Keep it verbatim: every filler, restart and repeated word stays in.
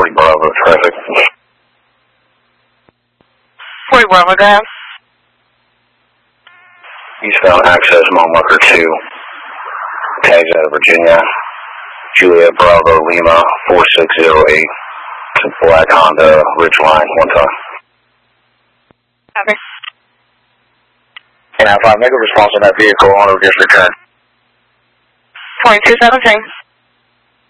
forty Bravo traffic. forty Bravo, go ahead. Eastbound access, Montmarker two. Tags out of Virginia. Juliet Bravo Lima four six zero eight. It's a black Honda Ridgeline, one time. Okay. And if I make a response on that vehicle, on or just return. twenty-two seventeen.